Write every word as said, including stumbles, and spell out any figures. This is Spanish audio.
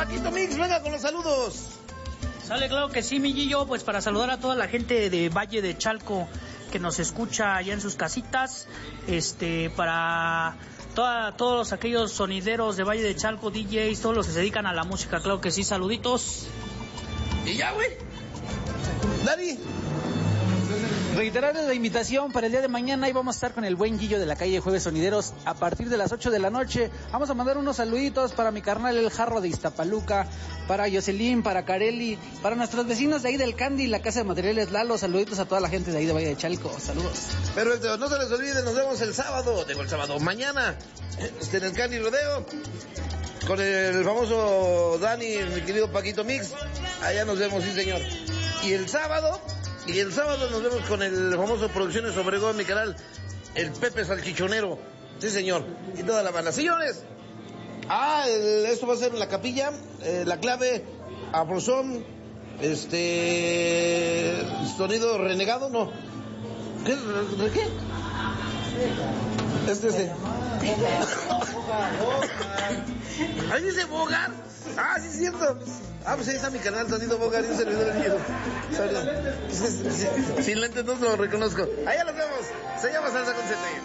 Paquito Mix, venga con los saludos. Sale, claro que sí, mi Gillo, pues para saludar a toda la gente de Valle de Chalco que nos escucha allá en sus casitas, este, para toda, todos aquellos sonideros de Valle de Chalco, D Js, todos los que se dedican a la música, claro que sí, saluditos. Y ya, güey. Dani. Reiterarles la invitación para el día de mañana. Ahí vamos a estar con el buen Guillo de la calle Jueves Sonideros a partir de las ocho de la noche. Vamos a mandar unos saluditos para mi carnal El Jarro de Iztapaluca, para Jocelyn, para Carelli, para nuestros vecinos de ahí del Candy, la Casa de Materiales Lalo. Saluditos a toda la gente de ahí de Valle de Chalco. Saludos. Perfecto, no se les olvide, nos vemos el sábado, digo el sábado, mañana, en el Candy Rodeo, con el famoso Dani, mi querido Paquito Mix. Allá nos vemos, sí señor. Y el sábado... Y el sábado nos vemos con el famoso Producciones Obregón, mi canal, el Pepe Salchichonero. Sí, señor. Y toda la banda. Señores, ah, el, esto va a ser en la capilla, eh, la clave, Afrozón, este, sonido renegado, no. ¿Qué? ¿De qué? Este, este. Ahí dice Bogar. Ah, sí es cierto. Ah, pues ahí está mi canal, Sonido Bogar, y un servidor mío. Sin lentes no lo reconozco. Allá los vemos. Se llama Salsa con Z.